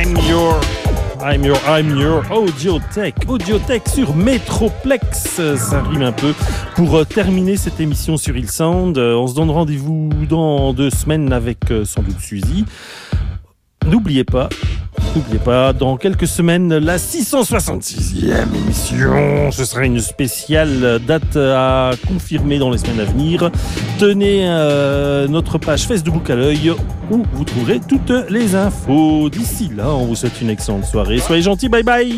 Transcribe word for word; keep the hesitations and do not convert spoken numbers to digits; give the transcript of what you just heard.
I'm your... I'm your, I'm your Audiotech. Audiotech sur Metroplex, ça rime un peu. Pour euh, terminer cette émission sur Il Sound, euh, on se donne rendez-vous dans deux semaines avec euh, sans doute Suzy. N'oubliez pas, n'oubliez pas, dans quelques semaines, la six cent soixante-sixième émission. Ce sera une spéciale date à confirmer dans les semaines à venir. Tenez euh, notre page Facebook à l'œil où vous trouverez toutes les infos. D'ici là, on vous souhaite une excellente soirée. Soyez gentils, bye bye.